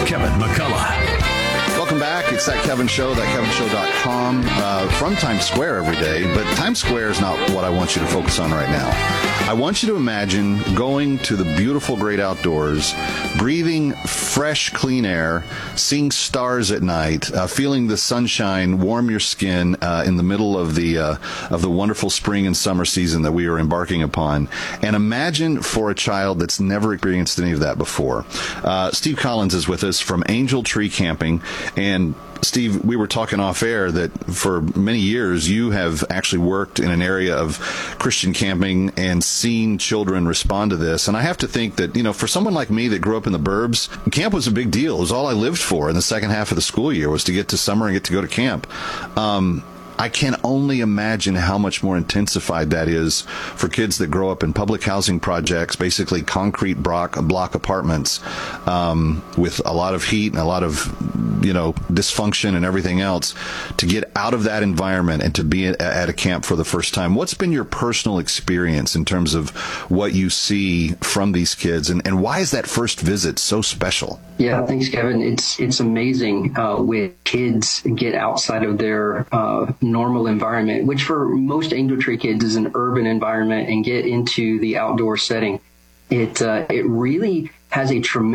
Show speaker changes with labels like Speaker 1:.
Speaker 1: Kevin McCullough.
Speaker 2: Welcome back. It's That Kevin Show, thatkevinshow.com, from Times Square every day. But Times Square is not what I want you to focus on right now. I want you to imagine going to the beautiful, great outdoors, breathing fresh, clean air, seeing stars at night, feeling the sunshine warm your skin in the middle of the wonderful spring and summer season that we are embarking upon. And imagine for a child that's never experienced any of that before. Steve Collins is with us from Angel Tree Camping. And Steve, we were talking off air that for many years you have actually worked in an area of Christian camping and seen children respond to this. And I have to think that, for someone like me that grew up in the burbs, camp was a big deal. It was all I lived for in the second half of the school year, was to get to summer and get to go to camp. I can only imagine how much more intensified that is for kids that grow up in public housing projects, basically concrete block apartments, with a lot of heat and a lot of, dysfunction and everything else, to get out of that environment and to be at a camp for the first time. What's been your personal experience in terms of what you see from these kids, and why is that first visit so special?
Speaker 3: Yeah, thanks, Kevin. It's amazing when kids get outside of their normal environment, which for most Angel Tree kids is an urban environment, and get into the outdoor setting. It really has a tremendous